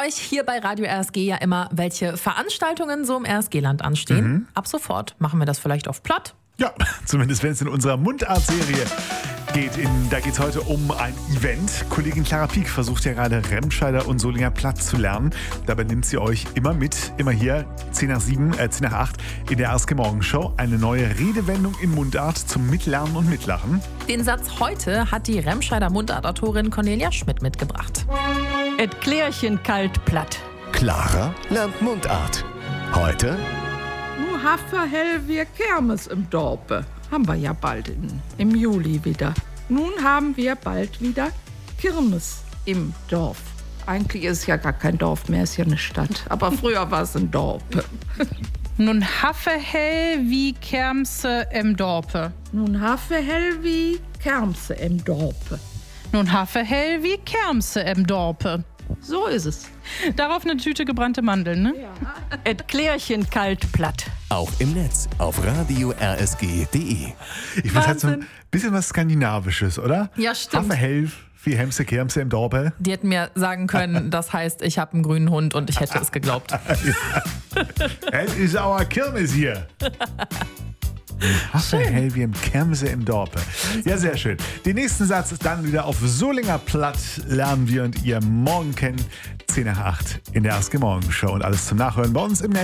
euch hier bei Radio RSG ja immer, welche Veranstaltungen so im RSG-Land anstehen. Ab sofort machen wir das vielleicht auf Platt. Ja, zumindest wenn es in unserer Mundart-Serie geht. Da geht es heute um ein Event. Kollegin Clara Pieck versucht ja gerade Remscheider und Solinger Platt zu lernen. Dabei nimmt sie euch immer mit, immer hier 10 nach 8 in der RSG Morgenshow. Eine neue Redewendung in Mundart zum Mitlernen und Mitlachen. Den Satz heute hat die Remscheider Mundart-Autorin Cornelia Schmidt mitgebracht. Et Klärchen kalt platt. Clara lernt Mundart. Heute Nu haffe hell wir Kermes im Dorpe. Haben wir ja bald im Juli wieder. Nun haben wir bald wieder Kirmes im Dorf. Eigentlich ist es ja gar kein Dorf mehr, ist ja eine Stadt. Aber früher war es ein Dorf. Nun haffe hell wie Kermse im Dorpe. Nun haffe hell wie Kermse im Dorpe. Nun haffe hell wie Kermse im Dorpe. So ist es. Darauf eine Tüte gebrannte Mandeln, ne? Et Klärchen kalt platt. auch im Netz auf radio-rsg.de. Ich finde halt so ein bisschen was Skandinavisches, oder? Ja, stimmt. Haffe helf, wie Hemse, Kermse im Dorpe. Die hätten mir sagen können, das heißt, ich habe einen grünen Hund und ich hätte es geglaubt. Es ist our Kirmes hier. Haffe hell wie im Kermse im Dorpe. Ja, sehr schön. Den nächsten Satz ist dann wieder auf Solinger Platt. Lernen wir und ihr morgen kennen. 10 nach 8 in der RSG Morgenshow. Und alles zum Nachhören bei uns im Netz.